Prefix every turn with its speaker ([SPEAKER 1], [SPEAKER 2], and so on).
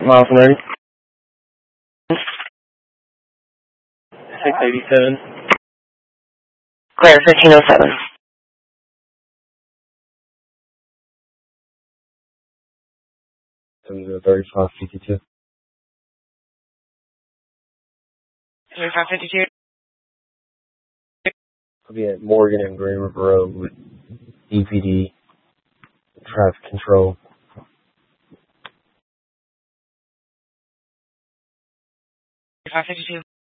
[SPEAKER 1] Miles and 687.
[SPEAKER 2] Claire, 1507.
[SPEAKER 1] It was 3552.
[SPEAKER 2] 3552.
[SPEAKER 1] I'll be at Morgan and Green River Road with DPD, traffic control.
[SPEAKER 2] 3552.